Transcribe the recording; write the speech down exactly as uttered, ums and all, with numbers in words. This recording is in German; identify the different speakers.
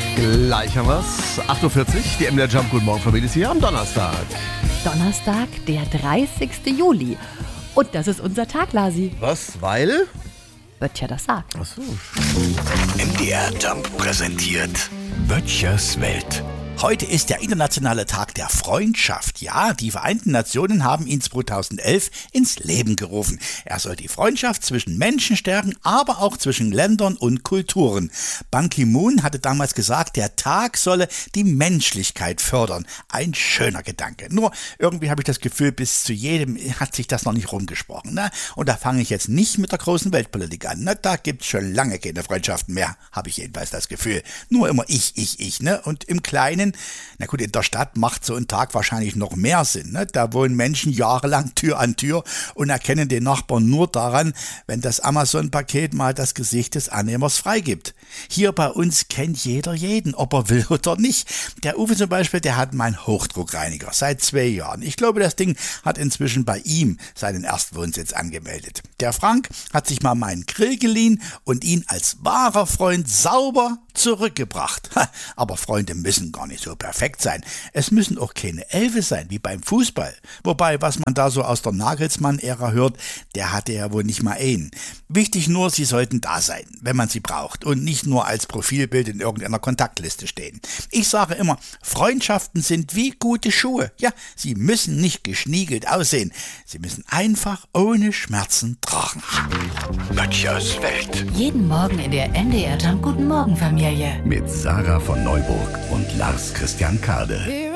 Speaker 1: Gleich haben wir's. acht Uhr vierzig, die M D R Jump Guten Morgen Familie ist hier am Donnerstag.
Speaker 2: Donnerstag, der dreißigsten Juli. Und das ist unser Tag, Lasi.
Speaker 1: Was? Weil?
Speaker 2: Böttcher das sagt.
Speaker 1: Ach so.
Speaker 3: M D R Jump präsentiert Böttchers Welt. Heute ist der internationale Tag der Freundschaft. Ja, die Vereinten Nationen haben ihn zweitausendelf ins Leben gerufen. Er soll die Freundschaft zwischen Menschen stärken, aber auch zwischen Ländern und Kulturen. Ban Ki-moon hatte damals gesagt, der Tag solle die Menschlichkeit fördern. Ein schöner Gedanke. Nur irgendwie habe ich das Gefühl, bis zu jedem hat sich das noch nicht rumgesprochen. Ne? Und da fange ich jetzt nicht mit der großen Weltpolitik an. Ne? Da gibt's schon lange keine Freundschaften mehr, habe ich jedenfalls das Gefühl. Nur immer ich, ich, ich. Ne? Und im Kleinen, na gut, in der Stadt macht so ein Tag wahrscheinlich noch mehr Sinn. Ne? Da wohnen Menschen jahrelang Tür an Tür und erkennen den Nachbarn nur daran, wenn das Amazon-Paket mal das Gesicht des Annehmers freigibt. Hier bei uns kennt jeder jeden, ob er will oder nicht. Der Uwe zum Beispiel, der hat meinen Hochdruckreiniger seit zwei Jahren. Ich glaube, das Ding hat inzwischen bei ihm seinen Erstwohnsitz angemeldet. Der Frank hat sich mal meinen Grill geliehen und ihn als wahrer Freund sauber zurückgebracht. Aber Freunde müssen gar nicht so perfekt sein. Es müssen auch keine Elfe sein, wie beim Fußball. Wobei, was man da so aus der Nagelsmann-Ära hört, der hatte ja wohl nicht mal einen. Wichtig nur, sie sollten da sein, wenn man sie braucht und nicht nur als Profilbild in irgendeiner Kontaktliste stehen. Ich sage immer, Freundschaften sind wie gute Schuhe. Ja, sie müssen nicht geschniegelt aussehen. Sie müssen einfach ohne Schmerzen tragen.
Speaker 4: Böttchers Welt.
Speaker 5: Jeden Morgen in der M D R Jump Guten Morgen Familie.
Speaker 4: Mit Sarah von Neuburg und Lars Christian Kade.